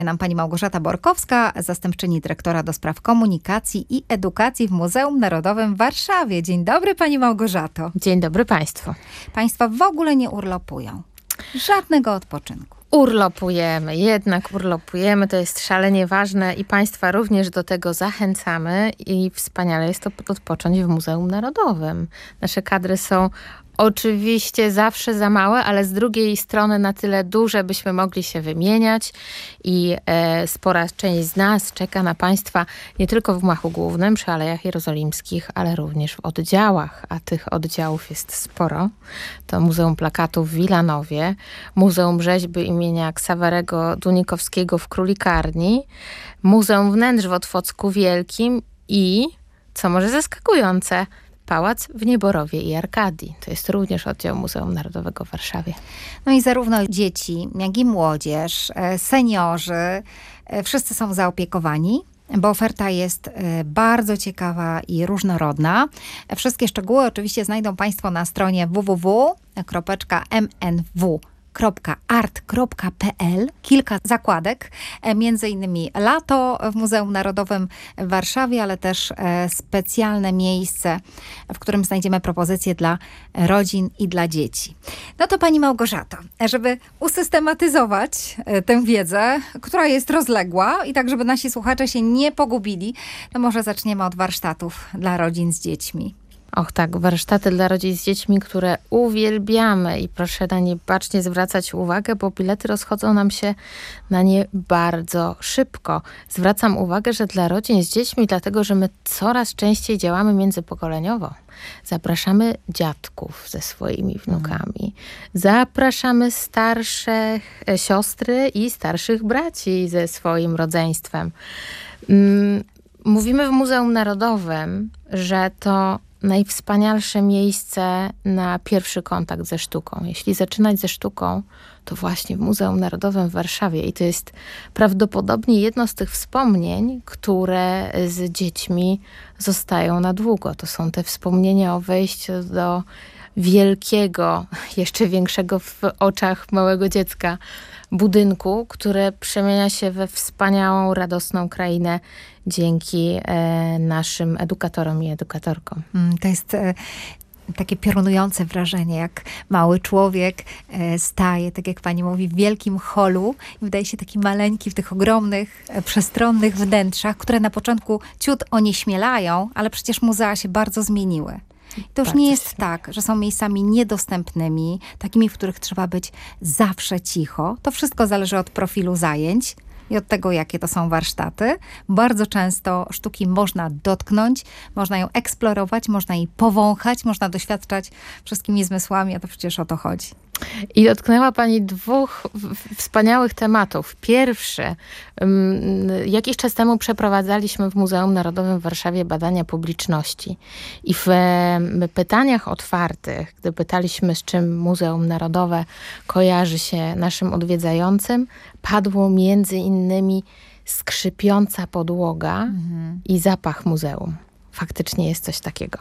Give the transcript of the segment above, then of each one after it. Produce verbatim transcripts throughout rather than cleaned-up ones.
nam pani Małgorzata Borkowska, zastępczyni dyrektora do spraw komunikacji i edukacji w Muzeum Narodowym w Warszawie. Dzień dobry, pani Małgorzato. Dzień dobry państwu. Państwa w ogóle nie urlopują. Żadnego odpoczynku. Urlopujemy, jednak urlopujemy, to jest szalenie ważne i państwa również do tego zachęcamy i wspaniale jest to odpocząć w Muzeum Narodowym. Nasze kadry są oczywiście zawsze za małe, ale z drugiej strony na tyle duże, byśmy mogli się wymieniać i e, spora część z nas czeka na państwa nie tylko w gmachu głównym przy Alejach Jerozolimskich, ale również w oddziałach, a tych oddziałów jest sporo. To Muzeum Plakatu w Wilanowie, Muzeum Rzeźby imienia Ksawerego Dunikowskiego w Królikarni, Muzeum Wnętrz w Otwocku Wielkim i, co może zaskakujące, Pałac w Nieborowie i Arkadii. To jest również oddział Muzeum Narodowego w Warszawie. No i zarówno dzieci, jak i młodzież, seniorzy, wszyscy są zaopiekowani, bo oferta jest bardzo ciekawa i różnorodna. Wszystkie szczegóły oczywiście znajdą państwo na stronie w w w kropka m n w kropka art kropka p l. Kilka zakładek, między innymi lato w Muzeum Narodowym w Warszawie, ale też specjalne miejsce, w którym znajdziemy propozycje dla rodzin i dla dzieci. No to pani Małgorzato, żeby usystematyzować tę wiedzę, która jest rozległa i tak, żeby nasi słuchacze się nie pogubili, to może zaczniemy od warsztatów dla rodzin z dziećmi. Och tak, warsztaty dla rodzin z dziećmi, które uwielbiamy i proszę na nie bacznie zwracać uwagę, bo bilety rozchodzą nam się na nie bardzo szybko. Zwracam uwagę, że dla rodzin z dziećmi, dlatego że my coraz częściej działamy międzypokoleniowo. Zapraszamy dziadków ze swoimi wnukami. Zapraszamy starsze siostry i starszych braci ze swoim rodzeństwem. Mówimy w Muzeum Narodowym, że to najwspanialsze miejsce na pierwszy kontakt ze sztuką. Jeśli zaczynać ze sztuką, to właśnie w Muzeum Narodowym w Warszawie. I to jest prawdopodobnie jedno z tych wspomnień, które z dziećmi zostają na długo. To są te wspomnienia o wejściu do wielkiego, jeszcze większego w oczach małego dziecka budynku, które przemienia się we wspaniałą, radosną krainę dzięki e, naszym edukatorom i edukatorkom. Mm, to jest e, takie piorunujące wrażenie, jak mały człowiek e, staje, tak jak pani mówi, w wielkim holu i wydaje się taki maleńki w tych ogromnych, e, przestronnych wnętrzach, które na początku ciut onieśmielają, ale przecież muzea się bardzo zmieniły. To już Bardzo nie jest się. tak, że są miejscami niedostępnymi, takimi, w których trzeba być zawsze cicho. To wszystko zależy od profilu zajęć i od tego, jakie to są warsztaty. Bardzo często sztuki można dotknąć, można ją eksplorować, można jej powąchać, można doświadczać wszystkimi zmysłami, a to przecież o to chodzi. I dotknęła pani dwóch wspaniałych tematów. Pierwszy, jakiś czas temu przeprowadzaliśmy w Muzeum Narodowym w Warszawie badania publiczności. I w pytaniach otwartych, gdy pytaliśmy, z czym Muzeum Narodowe kojarzy się naszym odwiedzającym, padło między innymi skrzypiąca podłoga mhm. i zapach muzeum. Faktycznie jest coś takiego.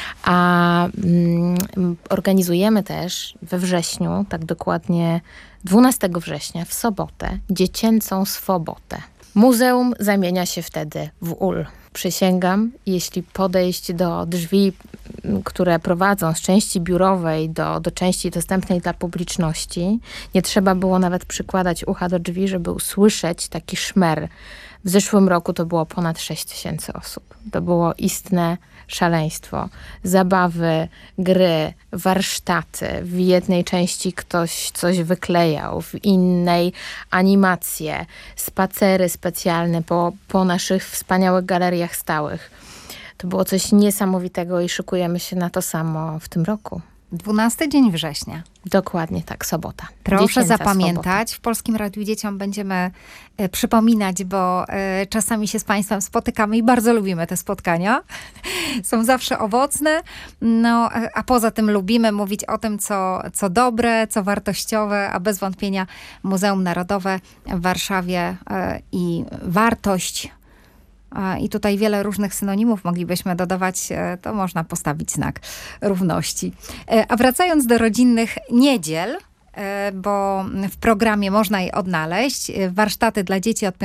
A mm, organizujemy też we wrześniu, tak dokładnie dwunastego września, w sobotę, dziecięcą swobotę. Muzeum zamienia się wtedy w ul. Przysięgam, jeśli podejść do drzwi, które prowadzą z części biurowej do, do części dostępnej dla publiczności, nie trzeba było nawet przykładać ucha do drzwi, żeby usłyszeć taki szmer. W zeszłym roku to było ponad sześć tysięcy osób. To było istne szaleństwo. Zabawy, gry, warsztaty. W jednej części ktoś coś wyklejał, w innej animacje, spacery specjalne po, po naszych wspaniałych galeriach stałych. To było coś niesamowitego i szykujemy się na to samo w tym roku. dwunasty dzień września. Dokładnie tak, sobota. Proszę Dziecięca zapamiętać. sobota. W Polskim Radiu Dzieciom będziemy e, przypominać, bo e, czasami się z państwem spotykamy i bardzo lubimy te spotkania. Są zawsze owocne. No, a poza tym lubimy mówić o tym, co, co dobre, co wartościowe, a bez wątpienia Muzeum Narodowe w Warszawie e, i wartość. I tutaj wiele różnych synonimów moglibyśmy dodawać, to można postawić znak równości. A wracając do rodzinnych niedziel, bo w programie można je odnaleźć. Warsztaty dla dzieci od